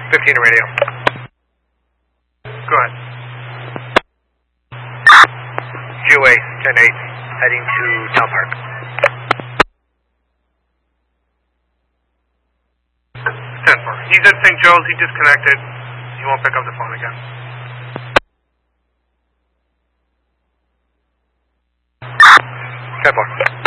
15 radio. Go ahead. GOA 10-8, heading to Town Park. 10-4. He's at St. Joe's, he disconnected. He won't pick up the phone again. 10-4.